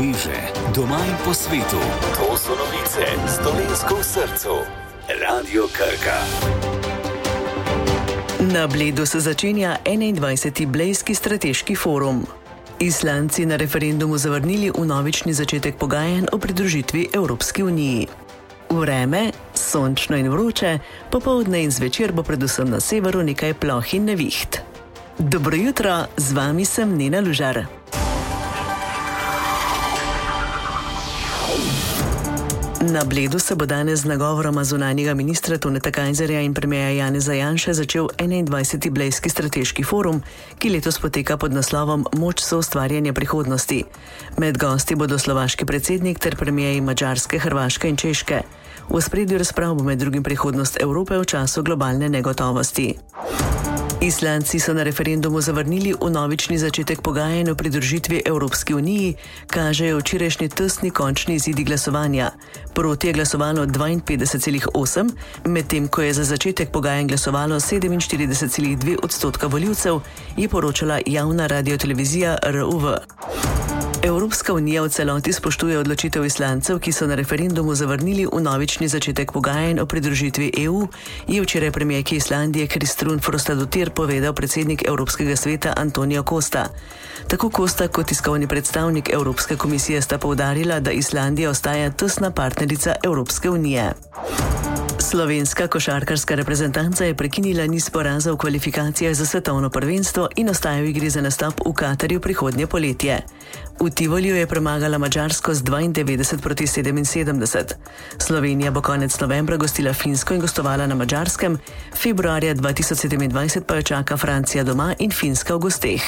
sveže, doma in po svetu. To so novice s Dolenjsko v srcu. Radio Krka. Na Bledu se začenja 21. Blejski strateški forum. Islandci na referendumu zavrnili vnovični začetek pogajanj o pridružitvi Evropski uniji. Vreme, sončno in vroče, popoldne in zvečer bo predvsem na severu nekaj ploh in neviht. Dobro jutro, z vami sem Nina Lužar. Na Bledu se bo danes z nagovoroma zunanjega ministra Toneta Kajzerja in premierja Janeza Janše začel 21. Blejski strateški forum, ki letos poteka pod naslovom Moč soustvarjanja prihodnosti. Med gosti bodo slovaški predsednik ter premierji Madžarske, Hrvaške in Češke. V ospredju razprav bo med drugim prihodnost Evrope v času globalne negotovosti. Islandci so na referendumu zavrnili vnovični začetek pogajanj o pridružitvi Evropski uniji, kažejo včerajšnji tesni končni izidi glasovanja. Proti je glasovalo 52,8, medtem ko je za začetek pogajanj glasovalo 47,2% volivcev, je poročala javna radiotelevizija RUV. Evropska unija v celoti spoštuje odločitev Islandcev, ki so na referendumu zavrnili vnovični začetek pogajanj o pridružitvi EU, je včeraj premijerki Islandije Kristrún Frostadóttir povedal predsednik Evropskega sveta Antonio Costa. Tako Costa kot tiskovni predstavnik Evropske komisije sta poudarila, da Islandija ostaja tesna partnerica Evropske unije. Slovenska košarkarska reprezentanca je prekinila niz porazov v kvalifikacijah za svetovno prvenstvo in ostaja v igri za nastop v Katarju prihodnje poletje. V Tivoliju je premagala Madžarsko z 92-77. Slovenija bo konec novembra gostila Finsko in gostovala na Madžarskem, februarja 2027 pa jo čaka Francija doma in Finska v gosteh.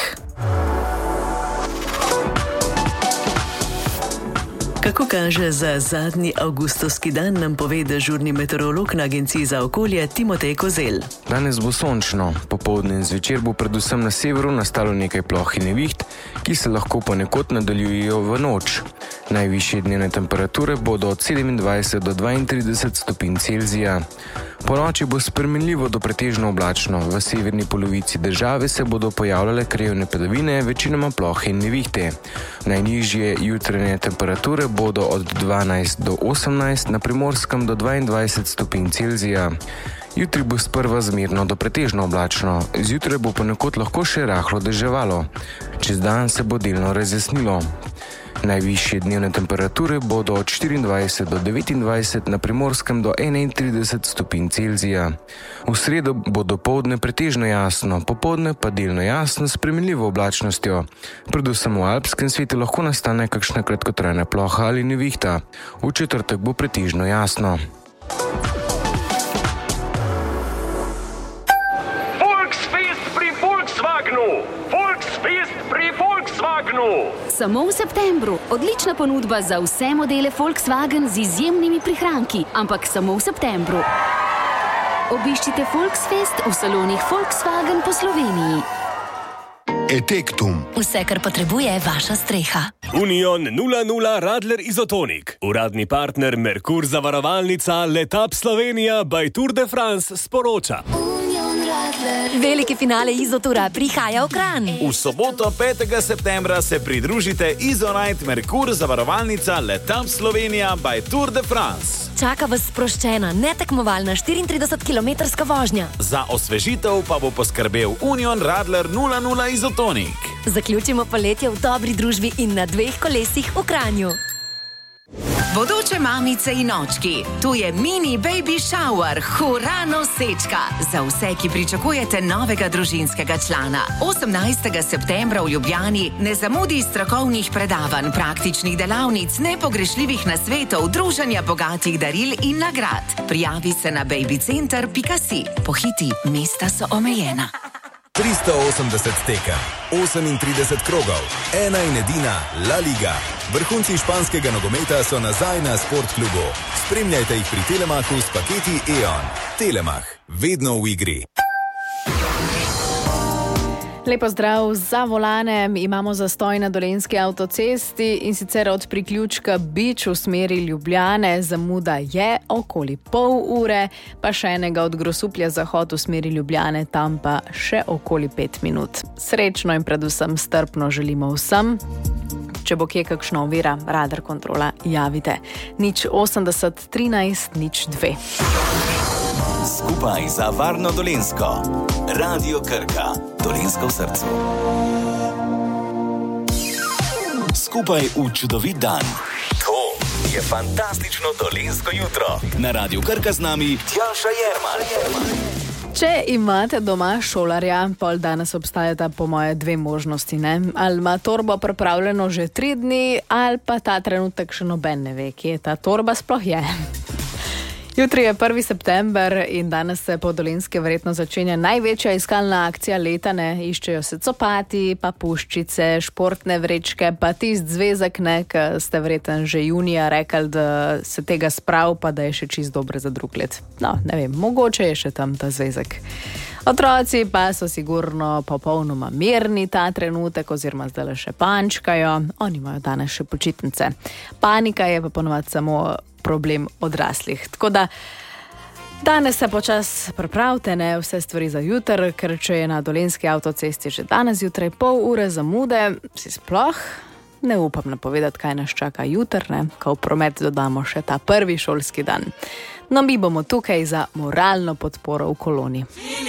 Kako kaže za zadnji avgustovski dan, nam pove dežurni meteorolog na Agenciji za okolje Timotej Kozelj. Danes bo sončno, popoldne in zvečer bo predvsem na severu nastalo nekaj ploh in neviht, ki se lahko ponekod nadaljujejo v noč. Najvišje dnevne temperature bodo od 27 do 32 stopinj Celzija. Po noči bo spremenljivo do pretežno oblačno. V severni polovici države se bodo pojavljale krajevne padavine, večinoma plohe in nevihte. Najnižje jutranje temperature bodo od 12 do 18, na Primorskem do 22 stopinj Celzija. Jutri bo sprva zmerno do pretežno oblačno. Zjutraj bo ponekod lahko še rahlo deževalo. Čez dan se bo delno razjasnilo. Najvišje dnevne temperature bodo od 24 do 29, na Primorskem do 31 stopinj Celzija. V sredo bo dopoldne pretežno jasno, popoldne pa delno jasno s spremenljivo oblačnostjo. Predvsem v alpskem svetu lahko nastane kakšna kratkotrajna ploha ali nevihta. V četrtek bo pretežno jasno. Samo v septembru. Odlična ponudba za vse modele Volkswagen z izjemnimi prihranki, ampak samo v septembru. Obiščite Volksfest v salonih Volkswagen po Sloveniji. Etektum. Vse, kar potrebuje vaša streha. Union 00 Radler Izotonik. Uradni partner Merkur zavarovalnica Letap Slovenija by Tour de France sporoča. Veliki finale Izotura prihaja v Kranj. V soboto 5. septembra se pridružite Izonite Merkur zavarovalnica Letap Slovenija by Tour de France. Čaka vas sproščena, netekmovalna 34-kilometrska vožnja. Za osvežitev pa bo poskrbel Union Radler 00 Izotonik. Zaključimo poletje v dobri družbi in na 2 kolesih v Kranju. Bodoče mamice in očki, tu je mini baby shower, hura nosečka. Za vse, ki pričakujete novega družinskega člana. 18. septembra v Ljubljani ne zamudi strokovnih predavanj, praktičnih delavnic, nepogrešljivih nasvetov, druženja bogatih daril in nagrad. Prijavi se na babycenter.si. Pohiti, mesta so omejena. 380 tekem, 38 krogov, ena in edina La Liga. Vrhunci španskega nogometa so nazaj na Sportklubu. Spremljajte jih pri Telemachu s paketi E.ON. Telemach, vedno v igri. Lepo zdrav, za volanem imamo zastoj na Dolenjski avtocesti in sicer od priključka Bič v smeri Ljubljane. Zamuda je okoli pol ure, pa še enega od Grosuplja zahod v smeri Ljubljane, tam pa še okoli 5 minut. Srečno in predvsem strpno želimo vsem. Če bo kje kakšna ovira, radar kontrola, javite. 080 13 02. Skupaj za varno Dolenjsko. Radio Krka. Dolenjsko v srcu. Skupaj v čudovit dan. To je fantastično dolenjsko jutro. Na Radio Krka z nami Tjaša Jerman. Če imate doma šolarja, pol danes obstajata po moje dve možnosti, ne? Ali ima torbo pripravljeno že 3 dni, ali pa ta trenutek še noben ne ve, kje ta torba sploh je. Jutri je 1. september in danes se po Dolenjske verjetno začenja največja iskalna akcija leta, ne? Iščejo se copati, pa puščice, športne vrečke, pa tist zvezek, ne, ki ste verjetno že junija rekli, da se tega sprav, pa da je še čist dobre za drug let. No, ne vem, mogoče je še tam ta zvezek. Otroci pa so sigurno popolnoma mirni ta trenutek, oziroma zdaj le še pančkajo. Oni imajo danes še počitnice. Panika je pa ponovadi samo problem odraslih. Tako da danes se počas pripravite, ne, vse stvari za jutr, ker če je na Dolenjski avtocesti že danes jutraj pol ure zamude, si sploh ne upam napovedati, kaj nas čaka jutr, ne, ko v promet dodamo še ta prvi šolski dan. No, mi bomo tukaj za moralno podporo v koloni.